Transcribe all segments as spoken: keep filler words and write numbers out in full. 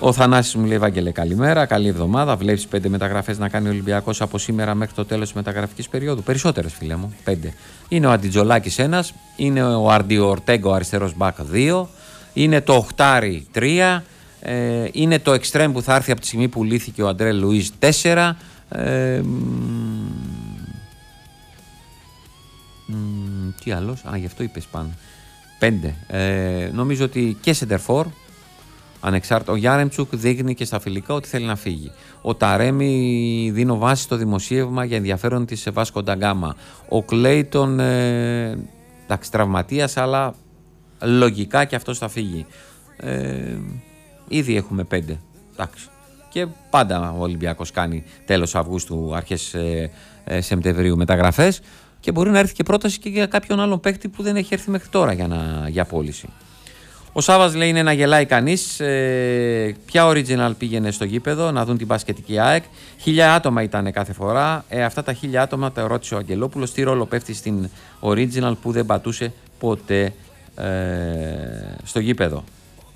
Ο Θανάσης μου λέει: Βάγγελε, καλημέρα, καλή εβδομάδα. Βλέπεις πέντε μεταγραφές να κάνει ο Ολυμπιακός από σήμερα μέχρι το τέλος της μεταγραφικής περίοδου? Περισσότερες, φίλε μου, πέντε. Είναι ο Αντιτζολάκης ένας, είναι ο Αρντιο Ορτέγκο αριστερός μπακ δύο, είναι το Οχτάρι τρία, ε, είναι το Εξτρέμ που θα έρθει από τη στιγμή που λύθηκε ο Αντρέ Λουίς τέσσερα. Ε, μ, τι άλλος, α, γι' αυτό είπες πάνω. πέντε. Ε, νομίζω ότι και Σεντερφόρ. Ανεξάρτητα, ο Γιάρεμτσουκ δείχνει και στα φιλικά ότι θέλει να φύγει. Ο Ταρέμι δίνω βάση στο δημοσίευμα για ενδιαφέρον της Βάσκο ντα Γκάμα. Ο Κλέιτον, ε, εντάξει, τραυματίας, αλλά λογικά και αυτός θα φύγει. Ε, ήδη έχουμε πέντε. Εντάξει. Και πάντα ο Ολυμπιακός κάνει τέλος Αυγούστου, αρχές ε, ε, Σεπτεμβρίου μεταγραφές και μπορεί να έρθει και πρόταση και για κάποιον άλλον παίκτη που δεν έχει έρθει μέχρι τώρα για, να, για πώληση. Ο Σάββας λέει: είναι να γελάει κανείς. Ε, ποια original πήγαινε στο γήπεδο να δουν την μπασκετική ΑΕΚ? Χίλια άτομα ήταν κάθε φορά. Ε, αυτά τα χίλια άτομα τα ρώτησε ο Αγγελόπουλος. Τι ρόλο πέφτει στην original που δεν πατούσε ποτέ ε, στο γήπεδο?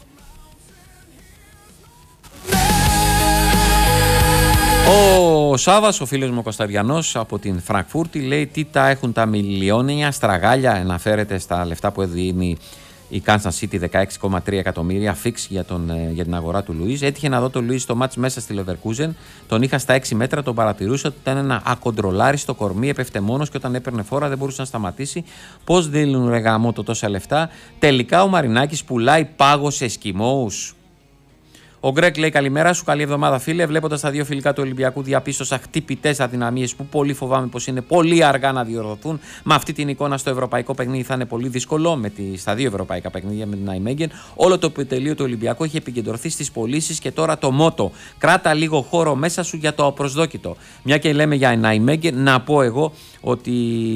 Ο Σάββας, ο φίλος μου ο Κωνσταντιανός από την Φραγκφούρτη, λέει: τι τα έχουν τα μιλιόνια στραγάλια? Αναφέρεται στα λεφτά που δίνει η Kansas City, δεκαέξι κόμμα τρία εκατομμύρια φίξ για, τον, για την αγορά του Λουίς. Έτυχε να δω τον Λουίς στο μάτς μέσα στη Leverkusen. Τον είχα στα έξι μέτρα, τον παρατηρούσα ότι ήταν ένα ακοντρολάριστο κορμί, έπεφτε μόνος και όταν έπαιρνε φόρα δεν μπορούσε να σταματήσει. Πώς δίνουν ρε γαμό το τόσα λεφτά? Τελικά ο Μαρινάκης πουλάει πάγο σε Εσκιμώους. Ο Γκρέκ λέει: καλημέρα σου, καλή εβδομάδα φίλε. Βλέποντας τα δύο φιλικά του Ολυμπιακού, διαπίστωσα χτυπητές αδυναμίες που πολύ φοβάμαι πως είναι πολύ αργά να διορθωθούν. Με αυτή την εικόνα στο ευρωπαϊκό παιχνίδι θα είναι πολύ δύσκολο. Με τη, στα δύο ευρωπαϊκά παιχνίδια με την Νάιμεγγεν. Όλο το επιτελείο του Ολυμπιακού έχει επικεντρωθεί στις πωλήσεις και τώρα το μότο. Κράτα λίγο χώρο μέσα σου για το απροσδόκητο. Μια και λέμε για Νάιμεγγεν, να πω εγώ ότι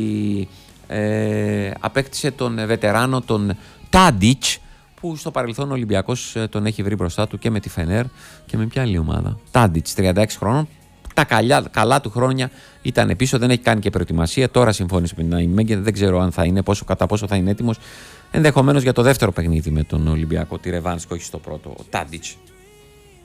ε, απέκτησε τον βετεράνο τον Τάντιτς, που στο παρελθόν ο Ολυμπιακός τον έχει βρει μπροστά του και με τη Φενέρ και με ποια άλλη ομάδα. Τάντιτς, τριάντα έξι χρόνων. Τα καλιά, καλά του χρόνια ήταν πίσω, δεν έχει κάνει και προετοιμασία. Τώρα συμφώνησε με την Νάιμεγγεν. Δεν ξέρω αν θα είναι, πόσο, κατά πόσο θα είναι έτοιμος. Ενδεχομένως για το δεύτερο παιχνίδι με τον Ολυμπιακό, τη ρεβάνς και όχι στο πρώτο. Ο Τάντιτς.